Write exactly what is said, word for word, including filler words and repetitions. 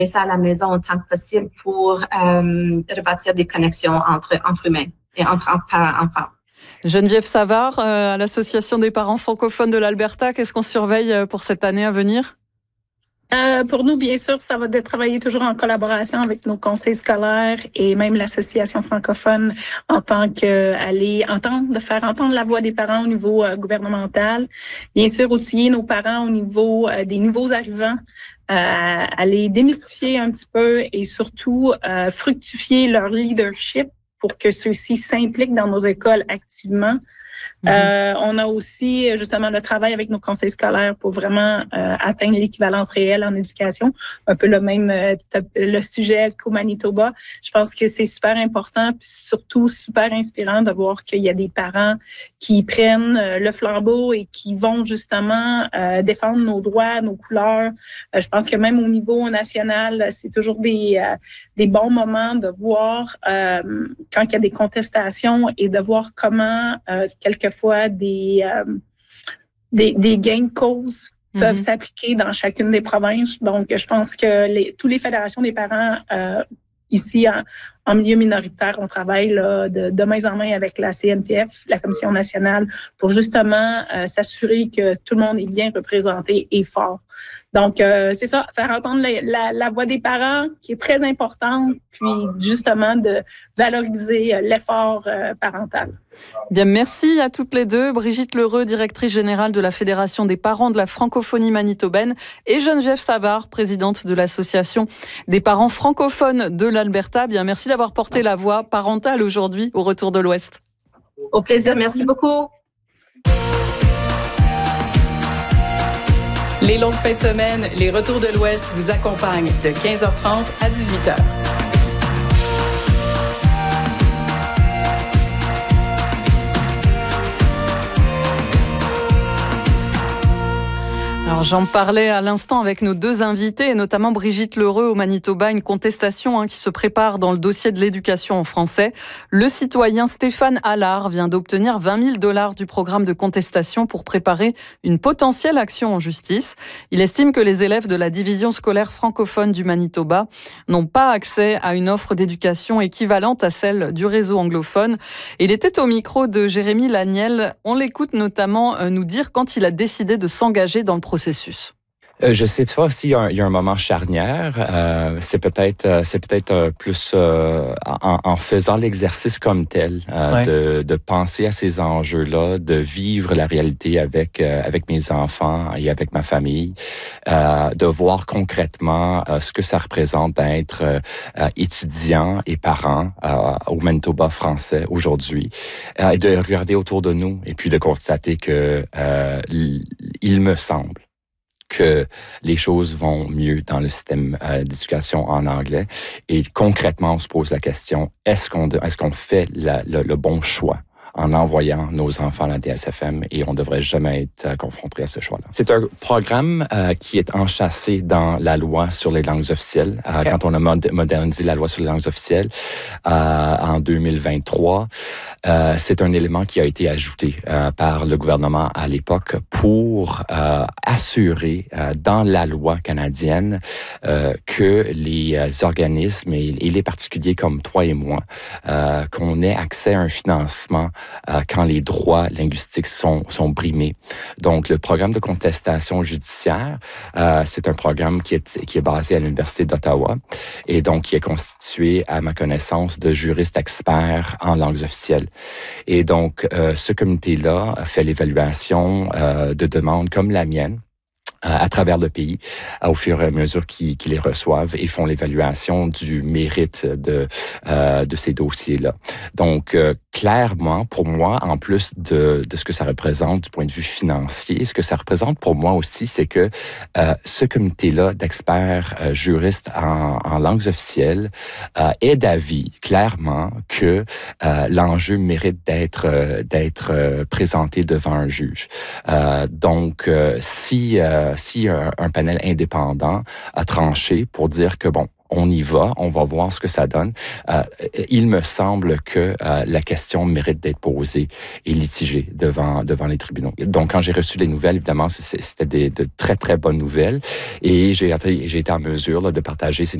ça à la maison autant que possible pour euh, rebâtir des connexions entre, entre humains et entre parents-enfants. Geneviève Savard, euh, à l'Association des parents francophones de l'Alberta, qu'est-ce qu'on surveille pour cette année à venir? Euh, pour nous, bien sûr, ça va de travailler toujours en collaboration avec nos conseils scolaires et même l'association francophone en tant qu'aller entendre, de faire entendre la voix des parents au niveau euh, gouvernemental. Bien sûr, outiller nos parents au niveau euh, des nouveaux arrivants, euh, aller démystifier un petit peu et surtout euh, fructifier leur leadership pour que ceux-ci s'impliquent dans nos écoles activement. Mm-hmm. Euh, on a aussi justement le travail avec nos conseils scolaires pour vraiment euh, atteindre l'équivalence réelle en éducation, un peu le même euh, le sujet qu'au Manitoba. Je pense que c'est super important, puis surtout super inspirant de voir qu'il y a des parents qui prennent euh, le flambeau et qui vont justement euh, défendre nos droits, nos couleurs. Euh, je pense que même au niveau national, c'est toujours des euh, des bons moments de voir euh, quand il y a des contestations et de voir comment euh, quelquefois des, euh, des, des gains de cause peuvent mm-hmm. s'appliquer dans chacune des provinces. Donc, je pense que les, tous les fédérations des parents euh, ici en, en milieu minoritaire, on travaille là, de, de main en main avec la C N T F, la Commission nationale, pour justement euh, s'assurer que tout le monde est bien représenté et fort. Donc, euh, c'est ça, faire entendre la, la, la voix des parents qui est très importante, puis justement de valoriser euh, l'effort euh, parental. Bien, merci à toutes les deux. Brigitte Lheureux, directrice générale de la Fédération des parents de la francophonie manitobaine, et Geneviève Savard, présidente de l'Association des parents francophones de l'Alberta. Bien, merci d'avoir porté la voix parentale aujourd'hui au Retour de l'Ouest. Au plaisir, merci beaucoup. Les longues fins de semaine, les Retours de l'Ouest vous accompagnent de quinze heures trente à dix-huit heures. Alors j'en parlais à l'instant avec nos deux invités, et notamment Brigitte Lheureux au Manitoba, une contestation hein, qui se prépare dans le dossier de l'éducation en français. Le citoyen Stéphane Allard vient d'obtenir vingt mille dollars du programme de contestation pour préparer une potentielle action en justice. Il estime que les élèves de la division scolaire francophone du Manitoba n'ont pas accès à une offre d'éducation équivalente à celle du réseau anglophone. Il était au micro de Jérémy Laniel. On l'écoute notamment nous dire quand il a décidé de s'engager dans le processus. Euh, je sais pas s'il y a un, il y a un moment charnière. Euh, c'est peut-être, euh, c'est peut-être euh, plus euh, en, en faisant l'exercice comme tel, euh, ouais. de, de penser à ces enjeux-là, de vivre la réalité avec euh, avec mes enfants et avec ma famille, euh, de voir concrètement euh, ce que ça représente d'être euh, étudiant et parent euh, au Manitoba français aujourd'hui, euh, et de regarder autour de nous et puis de constater que euh, il me semble que les choses vont mieux dans le système euh, d'éducation en anglais. Et concrètement, on se pose la question, est-ce qu'on, est-ce qu'on fait la, le, le bon choix en envoyant nos enfants à la D S F M, et on ne devrait jamais être euh, confronté à ce choix-là. C'est un programme euh, qui est enchâssé dans la loi sur les langues officielles. Euh, okay. Quand on a mod- modernisé la loi sur les langues officielles euh, en deux mille vingt-trois, euh, c'est un élément qui a été ajouté euh, par le gouvernement à l'époque pour euh, assurer euh, dans la loi canadienne euh, que les euh, organismes et, et les particuliers comme toi et moi, euh, qu'on ait accès à un financement Euh, quand les droits linguistiques sont, sont brimés. Donc, le programme de contestation judiciaire, euh, c'est un programme qui est, qui est basé à l'Université d'Ottawa et donc qui est constitué, à ma connaissance, de juristes experts en langues officielles. Et donc, euh, ce comité-là fait l'évaluation euh, de demandes comme la mienne à travers le pays, au fur et à mesure qu'ils, qu'ils les reçoivent, et font l'évaluation du mérite de euh, de ces dossiers-là. Donc, euh, clairement, pour moi, en plus de de ce que ça représente du point de vue financier, ce que ça représente pour moi aussi, c'est que euh, ce comité-là d'experts euh, juristes en, en langues officielles euh, est d'avis, clairement, que euh, l'enjeu mérite d'être euh, d'être euh, présenté devant un juge. Euh, donc, euh, si euh, si un, un panel indépendant a tranché pour dire que, bon, on y va, on va voir ce que ça donne. Euh, il me semble que euh, la question mérite d'être posée et litigée devant devant les tribunaux. Donc, quand j'ai reçu les nouvelles, évidemment, c'était des, de très, très bonnes nouvelles et j'ai, j'ai été en mesure là, de partager ces